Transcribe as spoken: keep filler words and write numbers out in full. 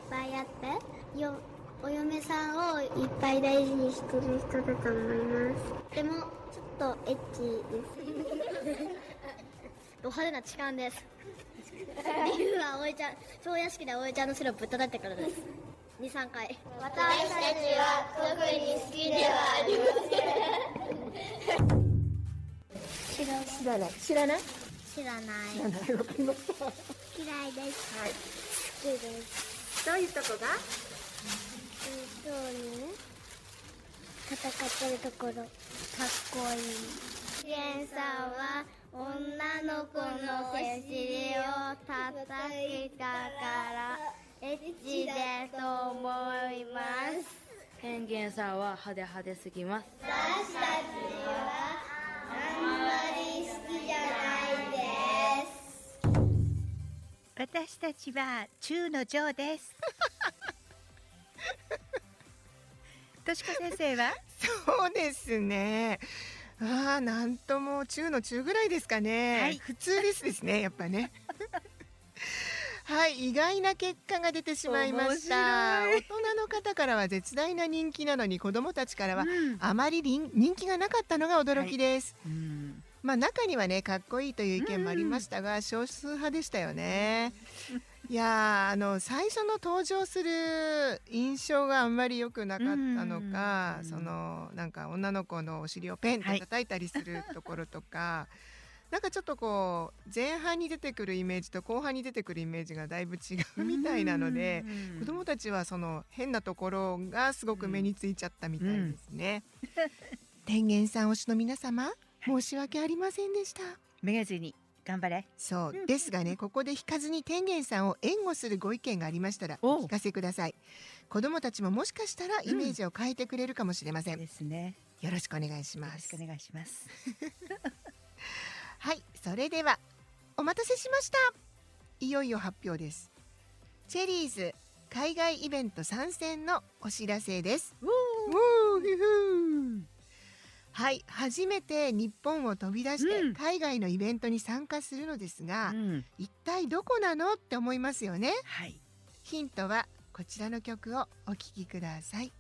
ぱいあってよお嫁さんをいっぱい大事にしてる人だと思います。でもちょっとエッチですド派手な痴漢です。理由はおえちゃん、超屋敷でおえちゃんの白ぶったたってからです。に、さんかい。私たちは特に好きではありません。知ら知らない知らない知らない知らないわかりました。嫌いです。はい。好きです。どういうとこが？そうね。戦ってるところかっこいい。シエンさんは女の子のお尻を叩きたからエッチでと思います。 ペンギンさんは派手派手すぎます。 私たちはあんまり好きじゃないです。 私たちは中の上ですとしこ先生は？ そうですね。ああ、なんとも中の中ぐらいですかね。はい、普通ですですね、やっぱね。はい、意外な結果が出てしまいました。大人の方からは絶大な人気なのに、子どもたちからはあまり人気がなかったのが驚きです。はい、うんまあ、中にはね、かっこいいという意見もありましたが、少数派でしたよね。いやあの最初の登場する印象があんまり良くなかったのか、そのなんか女の子のお尻をペンって叩いたりするところとか、はい、なんかちょっとこう前半に出てくるイメージと後半に出てくるイメージがだいぶ違うみたいなので、子どもたちはその変なところがすごく目についちゃったみたいですね。天元さん推しの皆様、申し訳ありませんでした。 めげずに頑張れ。 そう、うん、ですがね、ここで引かずに天元さんを援護するご意見がありましたらお聞かせください。子どもたちももしかしたらイメージを変えてくれるかもしれません、うん、ですね。よろしくお願いします。 よろしくお願いしますはい、それではお待たせしました。いよいよ発表です。チェリーズ海外イベント参戦のお知らせです。ウォーウーフーはい、初めて日本を飛び出して海外のイベントに参加するのですが、うん、一体どこなのって思いますよね。はい、ヒントはこちらの曲をお聴きください。